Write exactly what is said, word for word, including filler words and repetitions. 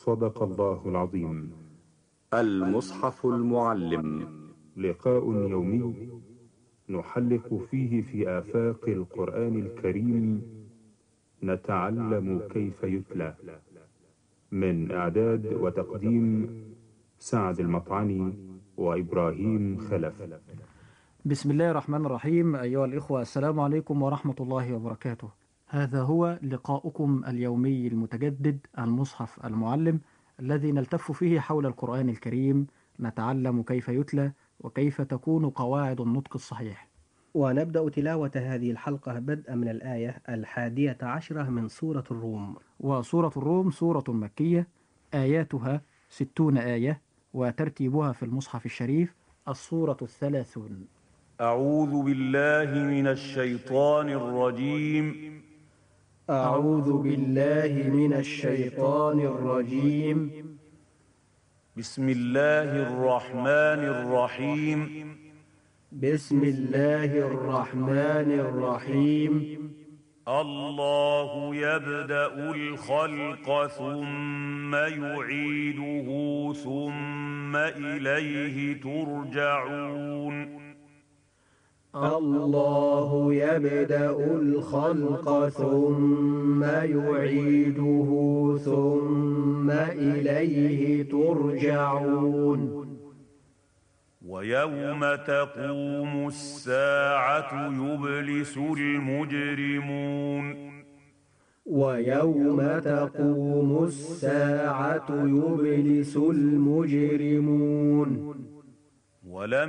صدق الله العظيم. المصحف المعلم، لقاء يومي نحلق فيه في آفاق القرآن الكريم، نتعلم كيف يتلى. من إعداد وتقديم سعد المطعني وإبراهيم خلف. بسم الله الرحمن الرحيم. أيها الإخوة، السلام عليكم ورحمة الله وبركاته. هذا هو لقاؤكم اليومي المتجدد المصحف المعلم، الذي نلتف فيه حول القرآن الكريم، نتعلم كيف يتلى وكيف تكون قواعد النطق الصحيح. ونبدأ تلاوة هذه الحلقة بدءا من الآية الحادية عشرة من سورة الروم. وسورة الروم سورة مكية، آياتها ستون آية، وترتيبها في المصحف الشريف السورة الثلاثون. أعوذ بالله من الشيطان الرجيم. أعوذ بالله من الشيطان الرجيم. بسم الله الرحمن الرحيم. بسم الله الرحمن الرحيم. الله يبدأ الخلق ثم يعيده ثم إليه ترجعون. الله يبدأ الخلق ثم يعيده ثم إليه ترجعون. ويوم تقوم الساعة يبلس المجرمون. ويوم تقوم الساعة يبلس المجرمون. ولم